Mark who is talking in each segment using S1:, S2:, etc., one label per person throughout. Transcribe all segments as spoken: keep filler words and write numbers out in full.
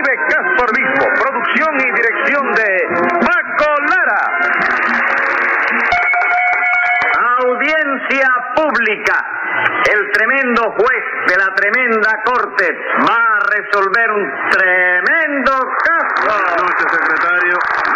S1: de Casper Obispo, producción y dirección de Paco Lara. Audiencia pública. El tremendo juez de la tremenda corte va a resolver un tremendo caso.
S2: Buenas noches, secretario.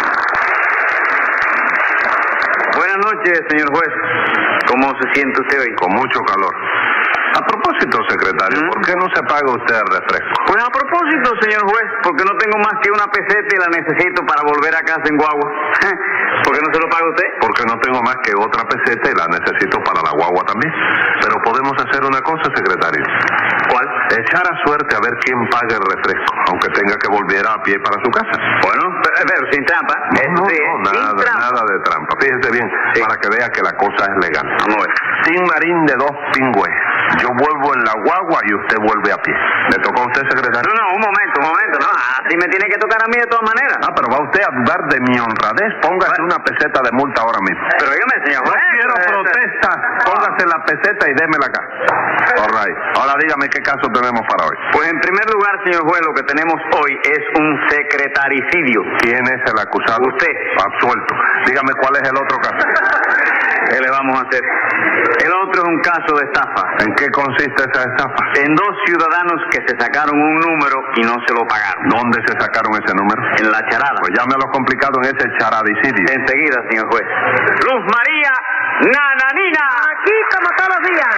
S1: Buenas noches, señor juez. ¿Cómo se siente usted hoy?
S2: Con mucho calor. A propósito, secretario, ¿Mm? ¿por qué no se paga usted el refresco?
S1: Pues a propósito, señor juez, porque no tengo más que una peseta y la necesito para volver a casa en guagua. ¿Por qué no se lo paga usted?
S2: Porque no tengo más que otra peseta y la necesito para la guagua también. Pero podemos hacer una cosa, secretario.
S1: ¿Cuál?
S2: Echar a suerte a ver quién paga el refresco, aunque tenga que volver a pie para su casa.
S1: Bueno, pero, pero sin trampa.
S2: No, no,
S1: sí,
S2: no nada,
S1: trampa.
S2: nada de trampa. Fíjese bien, sí, para que vea que la cosa es legal.
S1: Vamos a ver.
S2: Sin Marín de dos pingües. Yo vuelvo en la guagua y usted vuelve a pie. ¿Le tocó a usted, secretario?
S1: No, no, un momento, un momento. No, así me tiene que tocar a mí de todas maneras.
S2: Ah, pero va usted a dudar de mi honradez. Póngase bueno. una peseta de multa ahora mismo.
S1: Pero dígame, señor.
S2: No eh, quiero eh, protesta. Eh, Póngase la peseta y démela acá. All right. Ahora dígame qué caso tenemos para hoy.
S1: Pues en primer lugar, señor juez, lo que tenemos hoy es un secretaricidio.
S2: ¿Quién es el acusado?
S1: Usted.
S2: Absuelto. Dígame cuál es el otro caso.
S1: ¿Qué le vamos a hacer? El otro es un caso de estafa.
S2: ¿En qué consiste esa estafa?
S1: En dos ciudadanos que se sacaron un número y no se lo pagaron.
S2: ¿Dónde se sacaron ese número?
S1: En la charada.
S2: Pues llámelo complicado en ese charadicidio.
S1: Enseguida, señor juez. Luz María Nananina.
S3: Aquí como todos los días.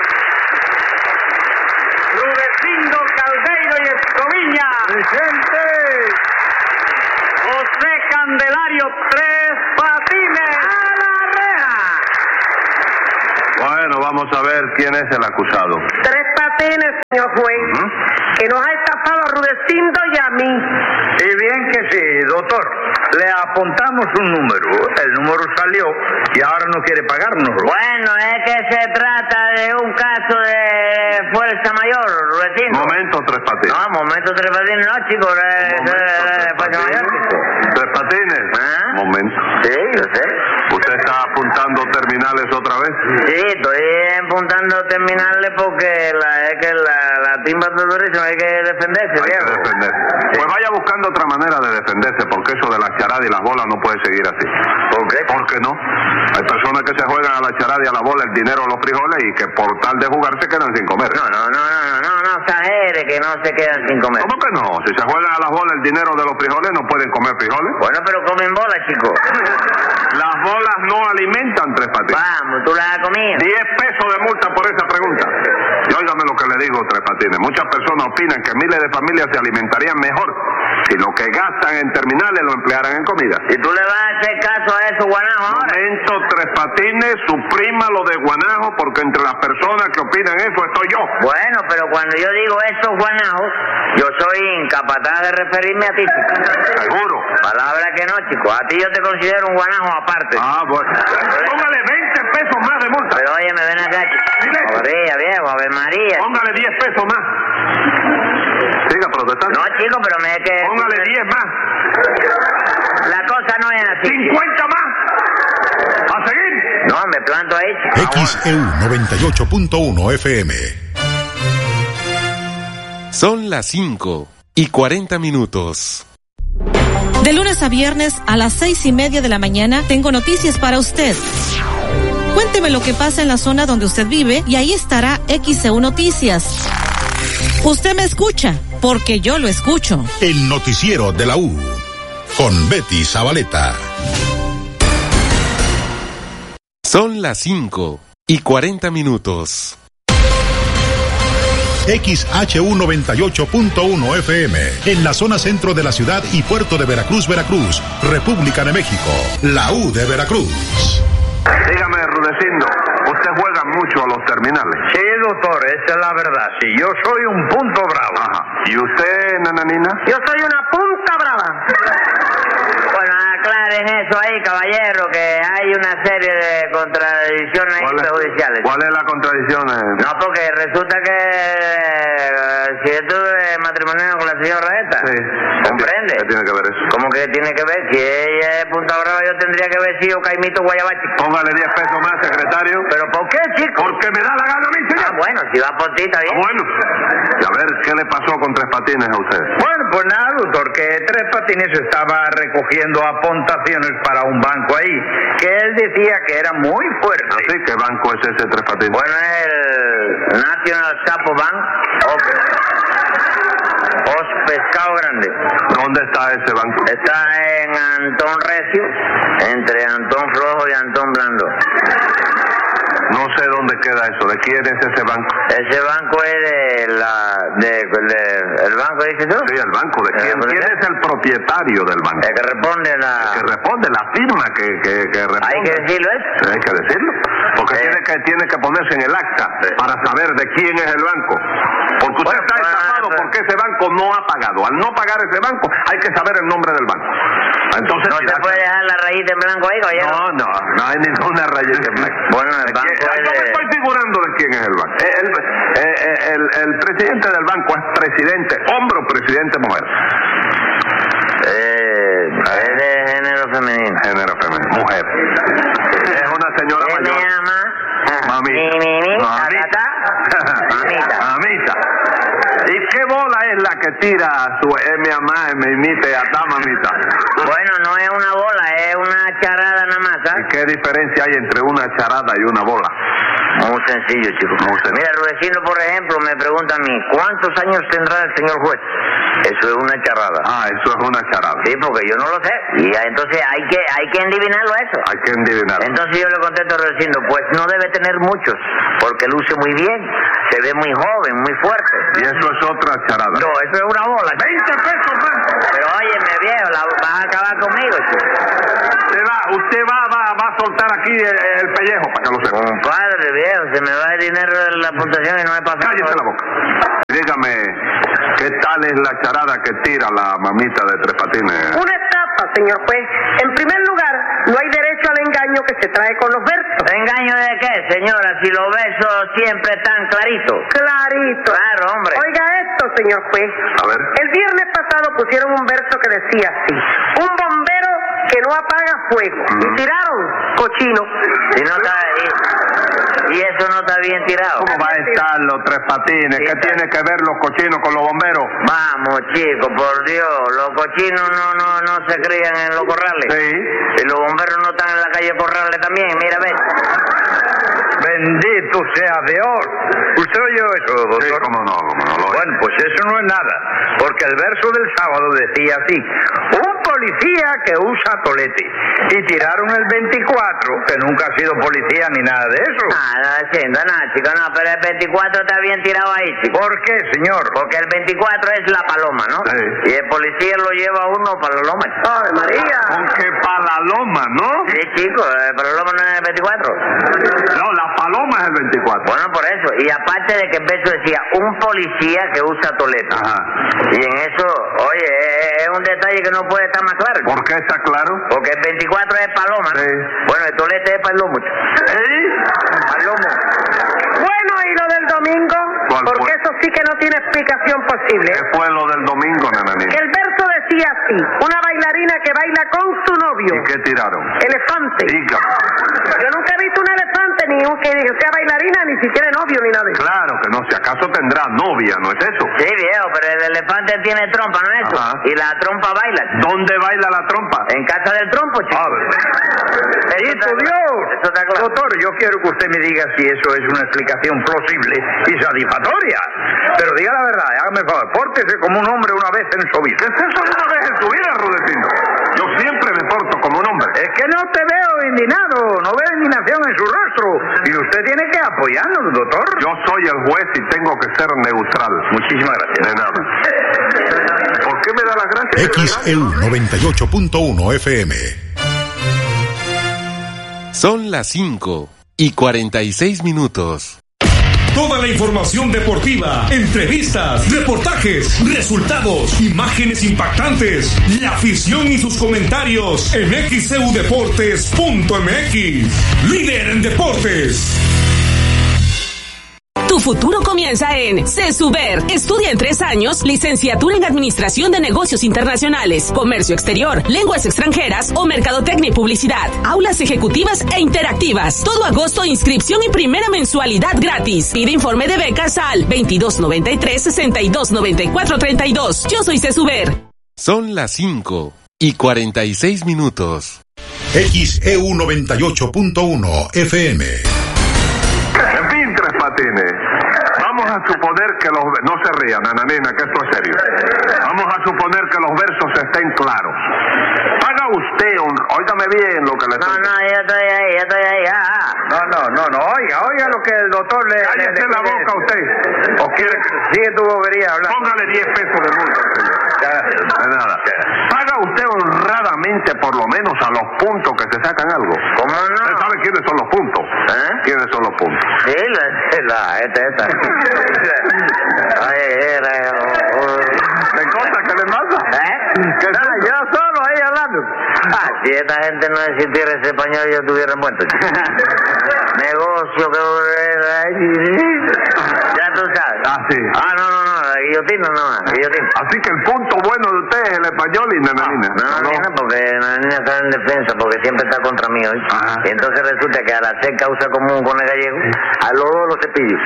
S1: Rudecindo Caldeiro y Escoviña.
S3: Presente.
S1: José Candelario Tres Patines.
S3: A la reja.
S2: Bueno, vamos a ver quién es el acusado.
S3: Tres Patines, señor juez, ¿Mm? que nos ha estafado a Rudecindo y a mí.
S1: Y bien que sí, doctor. Le apuntamos un número, el número salió y ahora no quiere pagárnoslo.
S4: Bueno, es que se trata de un caso de fuerza mayor, Rudecindo.
S2: Momento, Tres Patines.
S4: No, momento, Tres Patines, no, chicos, de, de, de fuerza mayor.
S2: Tres Patines.
S4: ¿Ah?
S2: Momento.
S4: Sí, yo sé.
S2: ¿Usted está apuntando terminales otra vez?
S4: Sí, estoy apuntando terminales porque la, es que la, la timba está durísima, hay que defenderse,
S2: hay
S4: viejo.
S2: que defenderse.
S4: Sí.
S2: Pues vaya buscando otra manera de defenderse, porque eso de la charada y las bolas no puede seguir así.
S4: ¿Por qué?
S2: ¿Por qué no? Hay personas que se juegan a la charada y a la bola el dinero o los frijoles y que por tal de jugar se quedan sin comer.
S4: No, no, no, no, no, no exagere que no se quedan sin comer.
S2: ¿Cómo que no? Si se juegan a las bolas el dinero de los frijoles, no pueden comer frijoles.
S4: Bueno, pero comen bolas, chicos.
S2: Las bolas no alimentan, Tres Patines.
S4: Vamos, tú las has comido.
S2: Diez pesos de multa por esa pregunta. Y óigame lo que le digo, Tres Patines. Muchas personas opinan que miles de familias se alimentarían mejor si lo que gastan en terminales lo emplearan en comida.
S4: ¿Y tú le vas a hacer caso a eso, Guanajo, ahora?
S2: Momento, Tres Patines, suprima lo de Guanajo, porque entre las personas que opinan eso estoy yo.
S4: Bueno, pero cuando yo digo eso, Guanajo, yo soy incapaz de referirme a ti, chico.
S2: ¿Seguro?
S4: Palabra que no, chico. A ti yo te considero un Guanajo aparte.
S2: Ah, bueno. Póngale veinte pesos más de multa.
S4: Pero oye, me ven acá, chico. María, viejo, a ver, María.
S2: Póngale diez pesos más. Siga protestando.
S4: No, chico, pero me es que...
S2: Póngale diez más.
S4: La cosa no es así.
S2: cincuenta más. ¿A seguir?
S4: No, me planto ahí, chico.
S5: X E U noventa y ocho punto uno F M.
S6: Son las cinco y cuarenta minutos.
S7: De lunes a viernes a las seis y media de la mañana tengo noticias para usted. Cuénteme lo que pasa en la zona donde usted vive y ahí estará X E U Noticias. Usted me escucha, porque yo lo escucho.
S5: El noticiero de la U, con Betty Zabaleta.
S6: Son las cinco y cuarenta minutos.
S5: X H U noventa y ocho punto uno F M, en la zona centro de la ciudad y puerto de Veracruz, Veracruz, República de México, la U de Veracruz.
S2: Dígame, Rudecindo, usted juega mucho a los terminales.
S1: Sí, doctor, esa es la verdad. Sí, yo soy un punto bravo.
S2: Ajá. ¿Y usted, Nananina?
S3: Yo soy una punta brava.
S4: Bueno, aclare entrar en eso ahí, caballero, que hay una serie de contradicciones judiciales.
S2: ¿Cuál es la contradicción?
S4: No, porque resulta que eh, si esto es matrimonio con la señora esta,
S2: sí.
S4: ¿comprende?
S2: ¿Qué tiene que ver eso?
S4: ¿Cómo que tiene que ver? Si ella es Punta Brava, yo tendría que haber sido Caimito Guayabachi.
S2: Póngale diez pesos más, secretario.
S4: ¿Pero por qué, chico?
S2: Porque me da la gana a mí, señor.
S4: Ah, bueno, si va por ti, está bien.
S2: Ah, bueno. Y a ver, ¿qué le pasó con Tres Patines a usted?
S1: Bueno, pues nada, doctor, que Tres Patines estaba recogiendo apuntaciones para un banco ahí, que él decía que era muy fuerte.
S2: ¿Así? ¿Qué banco es ese Tres Patines?
S4: Bueno, es el National Sapo Bank of, of Pescado Grande.
S2: ¿Dónde está ese banco?
S4: Está en Antón Recio, entre Antón Flojo y Antón Blando.
S2: No sé dónde queda eso. ¿De quién es ese banco?
S4: Ese banco es de la... De, de, ¿el banco dices tú?
S2: Sí, el banco. ¿De quién? ¿Quién es el propietario del banco?
S4: El que responde la...
S2: El que responde, la firma que, que, que responde.
S4: ¿Hay que decirlo eso?
S2: Sí, hay que decirlo. Porque
S4: Sí.
S2: tiene, que, tiene que ponerse en el acta
S4: Sí.
S2: para saber de quién es el banco. Porque usted
S4: Bueno,
S2: está
S4: pues,
S2: estafado
S4: pues,
S2: porque ese banco no ha pagado. Al no pagar ese banco, hay que saber el nombre del banco. Entonces,
S4: ¿No
S2: si
S4: se
S2: la-
S4: puede dejar la rayita en blanco ahí, caballero?
S2: No, no, no hay ninguna rayita en blanco.
S4: Bueno, el
S2: ¿De
S4: banco
S2: quién?
S4: es
S2: Yo me
S4: de...
S2: estoy figurando de quién es el banco. Eh, El, eh, eh, el, el presidente del banco es presidente, hombre o presidente mujer.
S4: Eh, es de género femenino.
S2: Género femenino, mujer. Es una señora
S4: ¿Qué me
S2: mayor.
S4: llama?
S2: Mamita.
S4: Mi, mi, mi,
S2: Mamita.
S4: tata. Mamita.
S2: Mamita. ¿Y qué bola es la que tira a su eh, mi mamá, me imite a ta mamita?
S4: Bueno, no es una bola, es una charada nada más,
S2: ¿Y
S4: ¿sabes?
S2: qué diferencia hay entre una charada y una bola?
S4: Muy sencillo, chico.
S2: Muy sencillo.
S4: Mira, Rudecindo, por ejemplo, me pregunta a mí, ¿cuántos años tendrá el señor juez? Eso es una charada.
S2: Ah, eso es una charada.
S4: Sí, porque yo no lo sé. Y ah, entonces hay que hay que adivinarlo a eso.
S2: Hay que adivinar.
S4: Entonces yo le contesto a Rudecindo, pues no debe tener muchos, porque luce muy bien, se ve muy joven, muy fuerte.
S2: Y eso es otra charada.
S4: No, eso es una bola.
S2: veinte pesos más.
S4: Pero óyeme, viejo, la, vas a acabar conmigo, chico.
S2: Usted va, usted va, va, va a soltar aquí el, el pellejo para que lo sepa.
S4: Compadre, viejo, se me va el dinero de la puntuación y no me pasa nada.
S2: Cállese la boca. Dígame, ¿qué tal es la charada que tira la mamita de Tres Patines?
S3: Una etapa, señor juez. En primer lugar, no hay derecho al engaño que se trae con los versos.
S4: ¿Engaño de qué, señora? Si los besos siempre están claritos.
S3: Clarito.
S4: Claro, hombre.
S3: Oiga esto, señor juez.
S2: A ver.
S3: El viernes pasado pusieron un verso que decía así: un bombero que no apaga fuego. Y tiraron cochino.
S4: Y, no está, y, y eso no está bien tirado.
S2: ¿Cómo va a estar los Tres Patines?
S4: Sí,
S2: ¿Qué
S4: está.
S2: tiene que ver los cochinos con los bomberos?
S4: Vamos, chicos, por Dios, los cochinos no no no se crían en los corrales.
S2: Sí.
S4: Y los bomberos no están en la calle Corrales también, mira, ven.
S1: Bendito sea Dios. ¿Usted oyó eso, doctor?
S2: Sí, cómo no, cómo no lo
S1: Bueno, pues eso no es nada, porque el verso del sábado decía así: un policía que usa tolete. Y tiraron el veinticuatro, que nunca ha sido policía ni nada de eso.
S4: Ah, no, haciendo nada, chico, no, pero el veinticuatro está bien tirado ahí, chico.
S1: ¿Por qué, señor?
S4: Porque el veinticuatro es la paloma, ¿no?
S2: Sí.
S4: Y el policía lo lleva a uno para la loma.
S3: ¡Ay, María!
S2: Aunque para la loma, ¿no?
S4: Sí, chico, el paloma no es el veinticuatro.
S2: No, la paloma es el veinticuatro.
S4: Bueno, por eso. Y aparte de que el verso decía, un policía que usa toleta.
S2: Ajá.
S4: Y en eso, oye, es, es un detalle que no puede estar más claro.
S2: ¿Por qué está claro?
S4: Porque el veinticuatro es paloma, ¿no?
S2: Sí.
S4: Bueno, el tolete es palomo.
S2: ¿Sí?
S4: Palomo.
S3: Bueno, ¿y lo del domingo?
S2: ¿Cuál fue?
S3: Porque eso sí que no tiene explicación posible.
S2: ¿Qué fue lo del domingo, nananita?
S3: El verso decía así: una bailarina que baila con su novio.
S2: ¿Y qué tiraron?
S3: Elefante.
S2: Dígame.
S3: Yo nunca he visto un elefante, ni un que sea bailarina, ni siquiera novio, ni nada de eso.
S2: Claro que no, si acaso tendrá novia, ¿no es eso?
S4: Sí, viejo, pero el elefante tiene trompa, ¿no es eso?
S2: Ajá.
S4: Y la trompa baila.
S2: ¿Dónde baila la trompa?
S4: En casa del trompo, chico.
S2: A ver.
S4: Eso
S1: ¡Bendito
S4: está-
S1: Dios!
S4: Eso está claro.
S1: Doctor, yo quiero que usted me diga si eso es una explicación plausible y satisfactoria. Pero diga la verdad, hágame el favor, pórtese como un hombre una vez en su vida.
S2: ¿Qué es eso de una vez en tu vida, Rudecindo? Yo siempre me porto como un hombre.
S1: Es que no te veo indignado, no veo indignación en su rostro. Y usted tiene que apoyarnos, doctor.
S2: Yo soy el juez y tengo que ser neutral.
S1: Muchísimas gracias.
S2: De nada. ¿Por qué me da las gracias?
S5: X E U noventa y ocho punto uno F M.
S6: Son las cinco y cuarenta y seis minutos.
S8: Toda la información deportiva, entrevistas, reportajes, resultados, imágenes impactantes, la afición y sus comentarios en X C U Deportes punto M X. Líder en deportes.
S9: Tu futuro comienza en CESUBER. Estudia en tres años, licenciatura en Administración de Negocios Internacionales, Comercio Exterior, Lenguas Extranjeras o Mercadotecnia y Publicidad. Aulas ejecutivas e interactivas. Todo agosto, inscripción y primera mensualidad gratis. Pide informe de becas al veintidós noventa y tres, sesenta y dos noventa y cuatro treinta y dos. Yo soy CESUBER.
S6: Son las cinco y cuarenta y seis minutos.
S5: X E U noventa y ocho punto uno F M.
S2: En fin, Tres Patines, vamos a suponer que los... No se rían, nananina, que esto es serio. Vamos a suponer que los versos estén claros. Haga usted un... Óigame bien lo que le
S4: No,
S2: estoy...
S4: no, yo estoy ahí, yo estoy ahí. Ah, ah.
S1: No, no, no, no, oiga, oiga lo que el doctor le...
S2: Cállese
S1: le-
S2: la
S1: le-
S2: boca usted. ¿O quiere que...
S1: Sigue tu bobería hablando.
S2: Póngale diez pesos de multa, señor. De nada. Paga usted honradamente por lo menos a los puntos que se sacan algo.
S4: ¿Cómo no?
S2: ¿Usted sabe quiénes son los puntos?
S4: ¿Eh?
S2: ¿Quiénes son los puntos?
S4: Sí, la, la, esta, esta. Ay, era...
S2: ¿Qué cosa que le pasa?
S4: ¿Eh?
S2: ¿Qué
S4: No,
S2: es eso?
S4: yo solo ahí hablando. Ah, si esta gente no existiera ese español, yo estuviera muerto. Negocio que... Ya tú sabes.
S2: Ah, sí.
S4: Ah, no, no, no, la guillotina no, la guillotina.
S2: Así que el punto bueno de usted es el español y nananina.
S4: No, no, nena, porque la niña está en defensa, porque siempre está contra mí hoy.
S2: Ajá.
S4: Y entonces resulta que al hacer causa común con el gallego, a los dos los cepillos.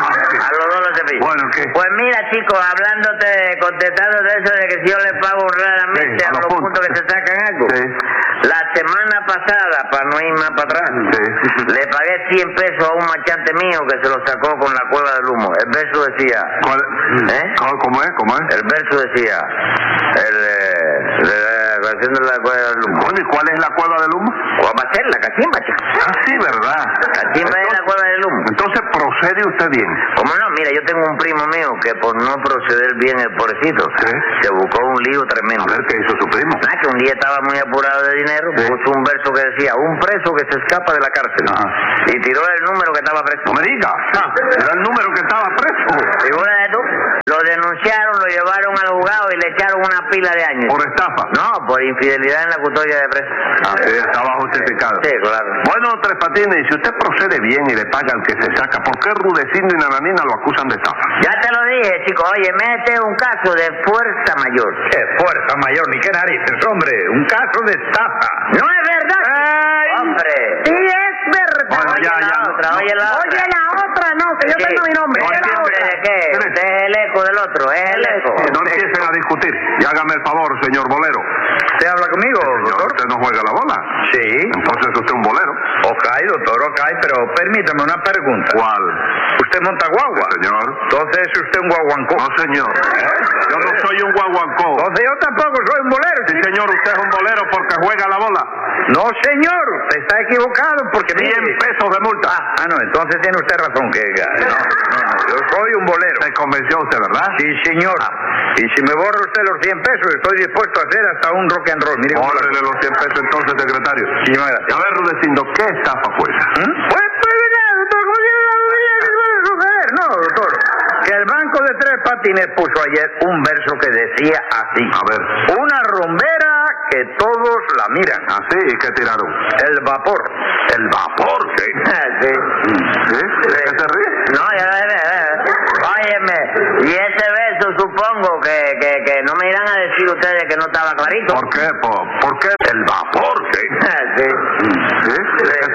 S4: A los dos los cepillos.
S2: Bueno, ¿qué?
S4: Pues mira, chicos, hablándote, contestando de eso de que si yo le pago honradamente
S2: Sí,
S4: a
S2: a
S4: los
S2: los
S4: puntos
S2: puntos.
S4: que se sacan algo.
S2: Sí.
S4: La semana pasada, para no ir más para atrás,
S2: Sí.
S4: le pagué cien pesos a un machante mío que se lo sacó con la cueva del humo. El verso decía...
S2: ¿Cuál?
S4: ¿Eh?
S2: ¿Cómo- ¿Cómo es? ¿Cómo es?
S4: El verso decía... El, eh, la canción de la cueva del humo.
S2: Bueno, ¿y cuál es la cueva del humo?
S4: ¿Cuál va a ser? La cachimba, chico.
S2: Ah, sí, ¿verdad?
S4: Cachimba es la cueva del humo.
S2: Entonces procede usted bien.
S4: ¿Cómo no? Mira, yo tengo un primo mío que por no proceder bien el pobrecito,
S2: Sí.
S4: se buscó un lío tremendo.
S2: A ver qué hizo su primo.
S4: Ah, que un día estaba muy apurado de dinero,
S2: Sí.
S4: puso un verso que decía, un preso que se escapa de la cárcel.
S2: Ajá.
S4: Y tiró el número que estaba preso.
S2: No me diga. Ah, era el número que estaba preso.
S4: Figúrate tú, lo denunciaron, lo llevaron al juzgado y le echaron una pila de años.
S2: Por estafa.
S4: No, por infidelidad en la custodia de preso.
S2: Ah, sí, estaba justificado.
S4: Sí, claro.
S2: Bueno, Tres Patines, y si usted procede bien y le paga al que se saca, ¿por qué Rudecindo y Nananina lo acusan de estafa?
S4: Ya te lo dije, chico. Oye, este es un caso de fuerza mayor.
S1: ¿Qué fuerza mayor? Ni qué narices, hombre. Un caso de estafa.
S4: ¡No es verdad! ¡Hombre!
S3: Sí, es verdad.
S2: Bueno,
S4: Oye
S2: ya,
S4: la
S2: ya,
S4: otra,
S2: no.
S4: oye la otra.
S3: Oye, la otra no, que yo
S4: Sí.
S3: tengo mi nombre.
S2: No
S3: Oye, la
S2: entiende.
S3: otra.
S4: ¿De qué?
S2: ¿Quién es?
S4: Usted es el eco del otro, es el eco.
S2: Eh, no empiecen a discutir. Y hágame el favor, señor bolero.
S1: ¿Usted habla conmigo,
S2: Señor,
S1: doctor?
S2: ¿usted no juega la bola?
S1: Sí.
S2: Entonces usted es un bolero.
S1: Ok, doctor, ok, pero permítame una pregunta.
S2: ¿Cuál?
S1: ¿Usted monta guagua?
S2: Señor.
S1: Entonces es usted un guaguancó.
S2: No, señor. Yo no soy un guaguancó.
S1: Entonces yo tampoco soy un bolero.
S2: Sí, señor, usted es un bolero porque juega la bola.
S1: No, señor, usted está equivocado porque mire...
S2: cien pesos de multa.
S1: Ah, no, entonces tiene usted razón que... No, no, no, yo soy un bolero.
S2: Se convenció usted, ¿verdad?
S1: Sí, señor. Y si me borra usted los cien pesos, estoy dispuesto a hacer hasta un rock and roll. Mire cómo lo-
S2: Órale los cien pesos entonces, secretario.
S1: Muchísimas gracias.
S2: A ver, Rudecindo, ¿qué estafa fue esa?
S1: ¿Mm? Pues, pues, mira, doctor, ¿cómo se puede suceder? No, doctor. Que el Banco de Tres Patines puso ayer un verso que decía así.
S2: A ver.
S1: Una rumbera que todos la miran.
S2: ¿Así? ¿Y qué tiraron?
S1: El vapor.
S2: El vapor, sí.
S4: Sí.
S2: ¿Sí? ¿De qué se ríe?
S4: No, ya, ya, ya, ya. Óyeme, y ese verso supongo que, que, que no me irán a decir ustedes que no estaba clarito.
S2: ¿Por qué? ¿Por, por qué? El vapor, sí.
S4: Sí.
S2: ¿Sí? ¿De qué se